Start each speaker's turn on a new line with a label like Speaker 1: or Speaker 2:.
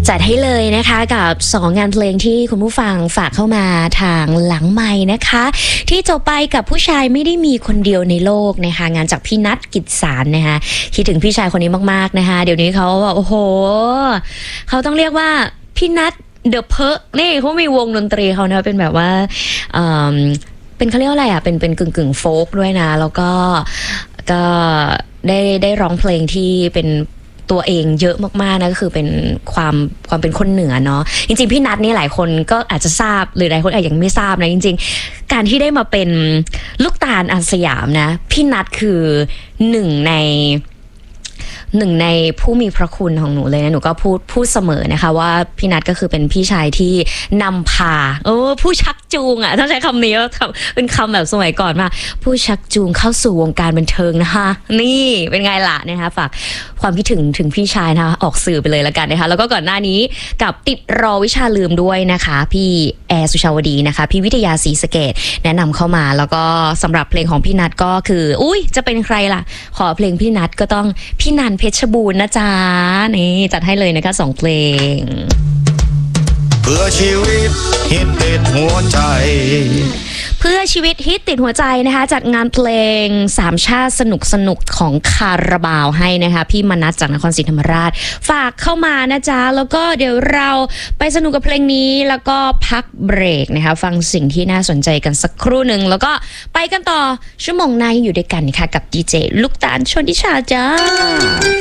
Speaker 1: จัดให้เลยนะคะกับ2งานเพลงที่คุณผู้ฟังฝากเข้ามาทางหลังไมค์นะคะที่จบไปกับผู้ชายไม่ได้มีคนเดียวในโลกนะคะงานจากพี่นัทกิจสารนะคะคิดถึงพี่ชายคนนี้มากๆนะคะเดี๋ยวนี้เขาโอ้โหเขาต้องเรียกว่าพี่นัทเดอะเพอนี่เขามีวงดนตรีเขานะเป็นแบบว่าเป็นเขาเรียกว่าอะไรอ่ะเป็นกึ่งโฟล์กด้วยนะแล้วก็ได้ร้องเพลงที่เป็นตัวเองเยอะมากๆนะก็คือเป็นความเป็นคนเหนือเนาะจริงๆพี่นัทนี่หลายคนก็อาจจะทราบหรือหลายคนอาจจะยังไม่ทราบนะจริงๆการที่ได้มาเป็นลูกตาลอาสยามนะพี่นัทคือหนึ่งในผู้มีพระคุณของหนูเลยนะหนูก็พูดเสมอนะคะว่าพี่นัทก็คือเป็นพี่ชายที่นำพาผู้ชักจูงอ่ะต้องใช้คำนี้เป็นคำแบบสมัยก่อนมาผู้ชักจูงเข้าสู่วงการบันเทิงนะคะนี่เป็นไงล่ะนะคะฝากความคิดถึงพี่ชายนะคะออกสื่อไปเลยละกันนะคะแล้วก็ก่อนหน้านี้กับติดรอวิชาลืมด้วยนะคะพี่แอร์สุชาวดีนะคะพี่วิทยาศรีสะเกษแนะนำเข้ามาแล้วก็สำหรับเพลงของพี่นัทก็คือจะเป็นใครล่ะขอเพลงพี่นัทก็ต้องพี่นันเพชรบูรณ์นะจ๊ะนี่จัดให้เลยนะคะ2เพลง
Speaker 2: เพื่อชีวิตฮิตติดหัวใจ
Speaker 1: เพื่อชีวิตฮิตติดหัวใจนะคะจัดงานเพลง3ชาติสนุกของคาราบาวให้นะคะพี่มนัสจากนครศรีธรรมราชฝากเข้ามานะจ๊ะแล้วก็เดี๋ยวเราไปสนุกกับเพลงนี้แล้วก็พักเบรกนะคะฟังสิ่งที่น่าสนใจกันสักครู่หนึ่งแล้วก็ไปกันต่อชั่วโมงหน้ายังอยู่ด้วยกันนะคะกับดีเจลูกตาลชนทิชาจ้า